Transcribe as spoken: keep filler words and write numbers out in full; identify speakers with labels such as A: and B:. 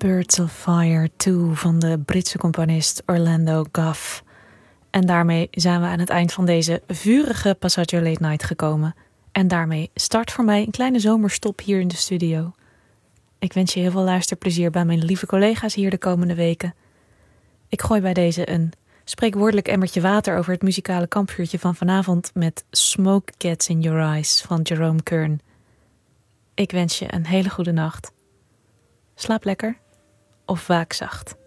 A: Birds of Fire twee van de Britse componist Orlando Gough. En daarmee zijn we aan het eind van deze vurige Passaggio Late Night gekomen. En daarmee start voor mij een kleine zomerstop hier in de studio. Ik wens je heel veel luisterplezier bij mijn lieve collega's hier de komende weken. Ik gooi bij deze een spreekwoordelijk emmertje water over het muzikale kampvuurtje van vanavond met Smoke Gets in Your Eyes van Jerome Kern. Ik wens je een hele goede nacht. Slaap lekker of waak zacht.